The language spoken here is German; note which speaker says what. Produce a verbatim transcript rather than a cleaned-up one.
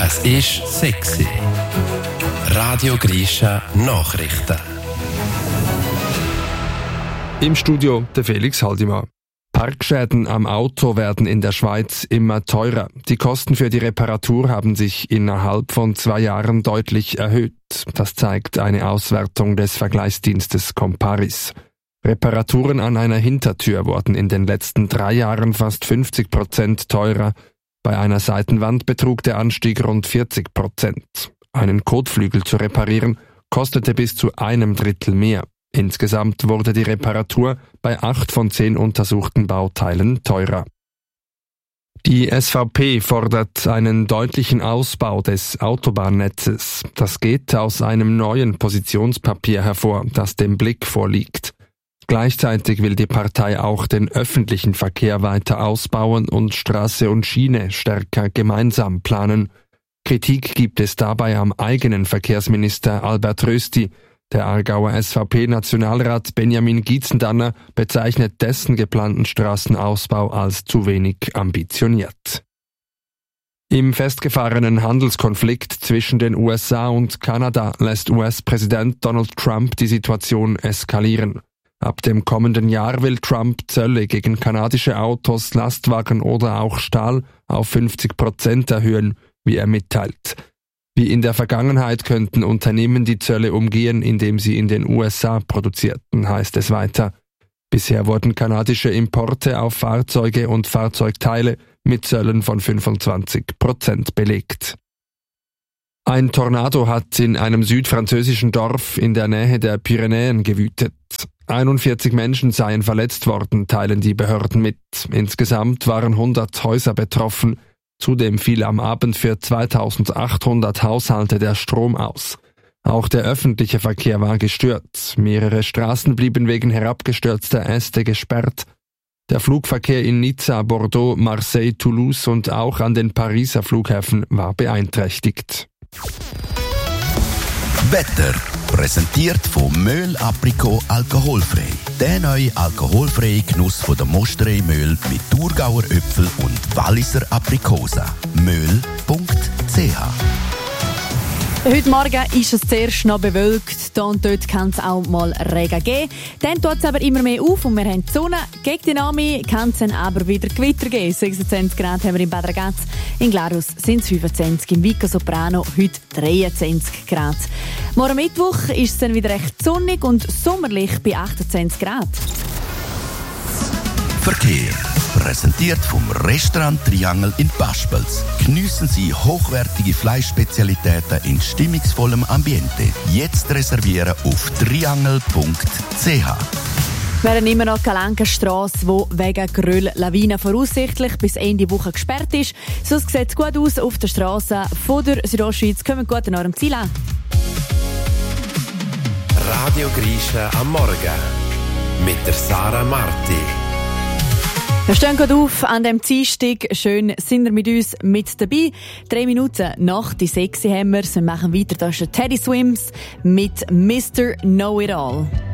Speaker 1: Es ist sexy. Radio Grisha Nachrichten.
Speaker 2: Im Studio der Felix Haldimann. Parkschäden am Auto werden in der Schweiz immer teurer. Die Kosten für die Reparatur haben sich innerhalb von zwei Jahren deutlich erhöht. Das zeigt eine Auswertung des Vergleichsdienstes Comparis. Reparaturen an einer Hintertür wurden in den letzten drei Jahren fast fünfzig Prozent teurer. Bei einer Seitenwand betrug der Anstieg rund vierzig Prozent. Einen Kotflügel zu reparieren kostete bis zu einem Drittel mehr. Insgesamt wurde die Reparatur bei acht von zehn untersuchten Bauteilen teurer. Die S V P fordert einen deutlichen Ausbau des Autobahnnetzes. Das geht aus einem neuen Positionspapier hervor, das dem Blick vorliegt. Gleichzeitig will die Partei auch den öffentlichen Verkehr weiter ausbauen und Straße und Schiene stärker gemeinsam planen. Kritik gibt es dabei am eigenen Verkehrsminister Albert Rösti. Der Aargauer S V P-Nationalrat Benjamin Gietzendanner bezeichnet dessen geplanten Straßenausbau als zu wenig ambitioniert. Im festgefahrenen Handelskonflikt zwischen den U S A und Kanada lässt U S-Präsident Donald Trump die Situation eskalieren. Ab dem kommenden Jahr will Trump Zölle gegen kanadische Autos, Lastwagen oder auch Stahl auf fünfzig Prozent erhöhen, wie er mitteilt. Wie in der Vergangenheit könnten Unternehmen die Zölle umgehen, indem sie in den U S A produzierten, heißt es weiter. Bisher wurden kanadische Importe auf Fahrzeuge und Fahrzeugteile mit Zöllen von fünfundzwanzig Prozent belegt. Ein Tornado hat in einem südfranzösischen Dorf in der Nähe der Pyrenäen gewütet. einundvierzig Menschen seien verletzt worden, teilen die Behörden mit. Insgesamt waren hundert Häuser betroffen. Zudem fiel am Abend für zweitausendachthundert Haushalte der Strom aus. Auch der öffentliche Verkehr war gestört. Mehrere Straßen blieben wegen herabgestürzter Äste gesperrt. Der Flugverkehr in Nizza, Bordeaux, Marseille, Toulouse und auch an den Pariser Flughäfen war beeinträchtigt.
Speaker 3: Wetter präsentiert von Möhl Aprikot alkoholfrei. Der neue alkoholfreie Genuss von der Mosterei Möhl mit Thurgauer Äpfel und Walliser Aprikosa. möhl punkt c h.
Speaker 4: Heute Morgen ist es zuerst noch bewölkt. Hier und dort kann es auch mal Regen geben. Dann tut es aber immer mehr auf und wir haben die Sonne. Gegen den Abend kann es dann aber wieder Gewitter geben. sechsundzwanzig Grad haben wir in Bad Ragaz. In Glarus sind es fünfundzwanzig. Im Vico Soprano heute dreiundzwanzig Grad. Morgen Mittwoch ist es dann wieder recht sonnig und sommerlich bei achtundzwanzig Grad.
Speaker 3: Verkehr. Präsentiert vom Restaurant Triangel in Paspels. Geniessen Sie hochwertige Fleischspezialitäten in stimmungsvollem Ambiente. Jetzt reservieren auf triangel punkt c h.
Speaker 4: Wir haben immer noch Kalankenstrasse, die wegen Geröll-Lawine voraussichtlich bis Ende Woche gesperrt ist. Sonst sieht es gut aus auf der Strasse von der Südostschweiz. Kommen gut an eurem Ziel an.
Speaker 1: Radio Grisha am Morgen mit der Sarah Marti.
Speaker 4: Wir stehen gerade auf an dem Dienstag. Schön sind ihr mit uns mit dabei. Drei Minuten nach die sechs haben wir. Wir machen weiter. Da ist der Teddy Swims mit Mister Know-It-All.